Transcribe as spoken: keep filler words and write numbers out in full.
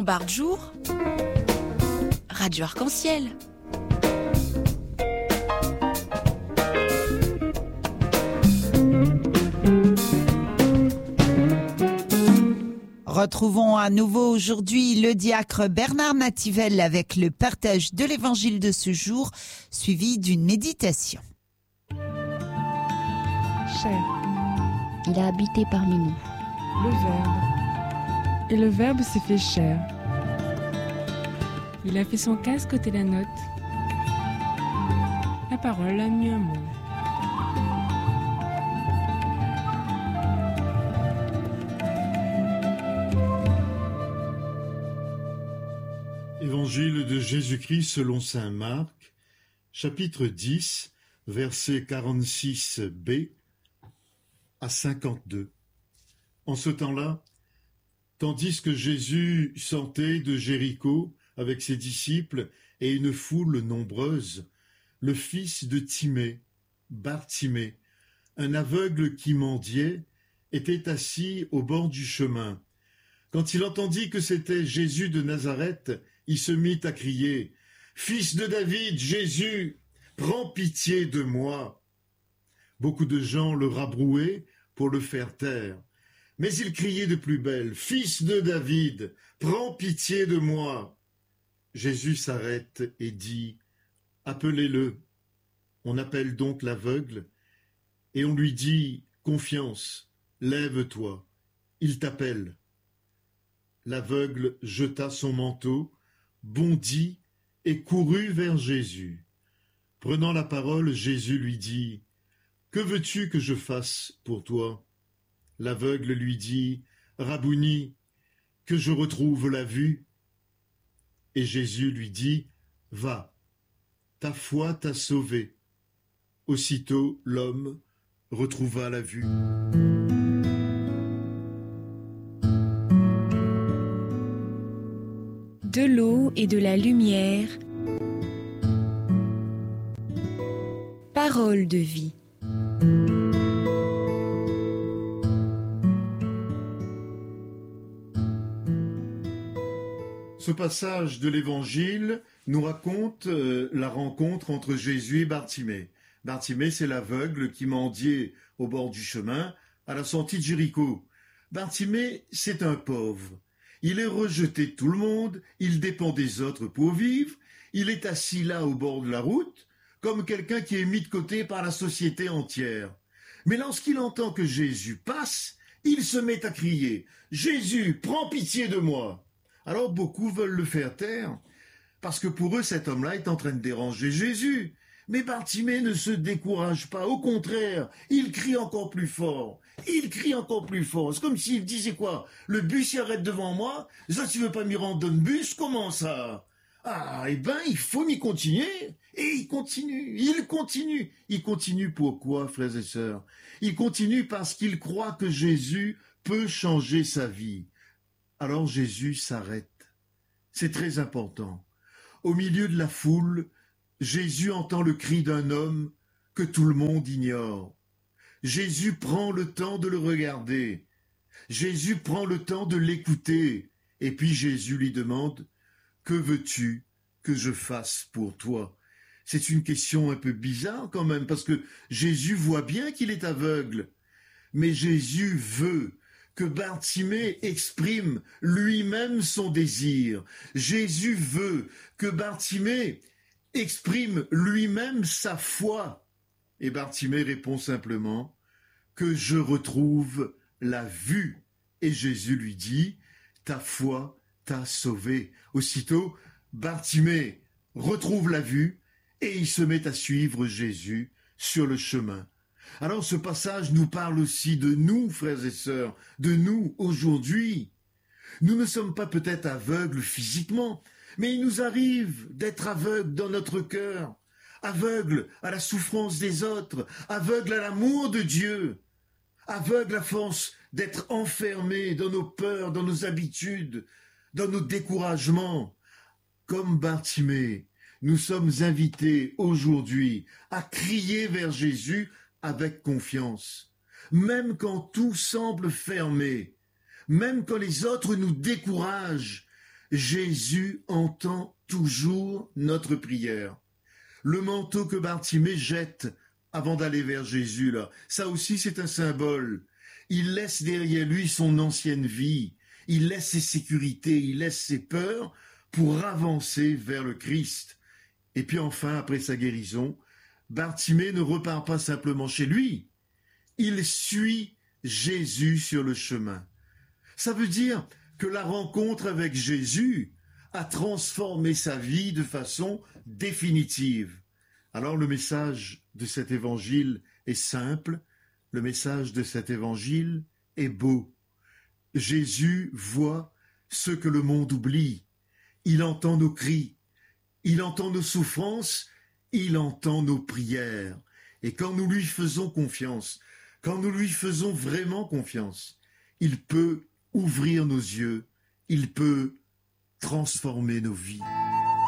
Barjour, Radio Arc-en-Ciel. Retrouvons à nouveau aujourd'hui le diacre Bernard Nativelle avec le partage de l'évangile de ce jour, suivi d'une méditation. Chair. Il a habité parmi nous. Le Verbe. Et le Verbe s'est fait chair. Il a fait son casque côté la note. La parole a mis un mot. Évangile de Jésus-Christ selon saint Marc, chapitre dix, versets quarante-six b à cinquante-deux. En ce temps-là, tandis que Jésus sortait de Jéricho avec ses disciples et une foule nombreuse, le fils de Timée, Bartimée, un aveugle qui mendiait, était assis au bord du chemin. Quand il entendit que c'était Jésus de Nazareth, il se mit à crier « Fils de David, Jésus, prends pitié de moi !» Beaucoup de gens le rabrouaient pour le faire taire. Mais il criait de plus belle « Fils de David, prends pitié de moi !» Jésus s'arrête et dit « Appelez-le !» On appelle donc l'aveugle et on lui dit « Confiance, lève-toi, il t'appelle !» L'aveugle jeta son manteau, bondit et courut vers Jésus. Prenant la parole, Jésus lui dit « Que veux-tu que je fasse pour toi ?» L'aveugle lui dit « Rabouni, que je retrouve la vue. » Et Jésus lui dit « Va, ta foi t'a sauvé. » Aussitôt l'homme retrouva la vue. De l'eau et de la lumière, parole de vie. Ce passage de l'Évangile nous raconte euh, la rencontre entre Jésus et Bartimée. Bartimée, c'est l'aveugle qui mendiait au bord du chemin à la sortie de Jéricho. Bartimée, c'est un pauvre. Il est rejeté de tout le monde, il dépend des autres pour vivre, il est assis là au bord de la route, comme quelqu'un qui est mis de côté par la société entière. Mais lorsqu'il entend que Jésus passe, il se met à crier « Jésus, prends pitié de moi !» Alors beaucoup veulent le faire taire, parce que pour eux cet homme-là est en train de déranger Jésus. Mais Bartimée ne se décourage pas, au contraire, il crie encore plus fort, il crie encore plus fort. C'est comme s'il disait quoi? Le bus il arrête devant moi, ça tu veux pas m'y rendre dans le bus, comment ça? Ah, eh ben il faut m'y continuer, et il continue, il continue. Il continue pourquoi, frères et sœurs? Il continue parce qu'il croit que Jésus peut changer sa vie. Alors Jésus s'arrête, c'est très important. Au milieu de la foule, Jésus entend le cri d'un homme que tout le monde ignore. Jésus prend le temps de le regarder. Jésus prend le temps de l'écouter. Et puis Jésus lui demande « Que veux-tu que je fasse pour toi ?» C'est une question un peu bizarre quand même, parce que Jésus voit bien qu'il est aveugle. Mais Jésus veut que Bartimée exprime lui-même son désir. Jésus veut que Bartimée exprime lui-même sa foi. Et Bartimée répond simplement « Que je retrouve la vue. » Et Jésus lui dit « Ta foi t'a sauvé. » Aussitôt, Bartimée retrouve la vue et il se met à suivre Jésus sur le chemin. Alors ce passage nous parle aussi de nous, frères et sœurs, de nous aujourd'hui. Nous ne sommes pas peut-être aveugles physiquement, mais il nous arrive d'être aveugles dans notre cœur, aveugles à la souffrance des autres, aveugles à l'amour de Dieu, aveugles à force d'être enfermés dans nos peurs, dans nos habitudes, dans nos découragements. Comme Bartimée, nous sommes invités aujourd'hui à crier vers Jésus avec confiance, même quand tout semble fermé, même quand les autres nous découragent. Jésus entend toujours notre prière. Le manteau que Bartimée jette avant d'aller vers Jésus, là, ça aussi c'est un symbole. Il laisse derrière lui son ancienne vie, il laisse ses sécurités, il laisse ses peurs pour avancer vers le Christ. Et puis enfin, après sa guérison, Bartimée ne repart pas simplement chez lui, il suit Jésus sur le chemin. Ça veut dire que la rencontre avec Jésus a transformé sa vie de façon définitive. Alors le message de cet évangile est simple, le message de cet évangile est beau. Jésus voit ce que le monde oublie, il entend nos cris, il entend nos souffrances, il entend nos prières. Et quand nous lui faisons confiance, quand nous lui faisons vraiment confiance, il peut ouvrir nos yeux, il peut transformer nos vies.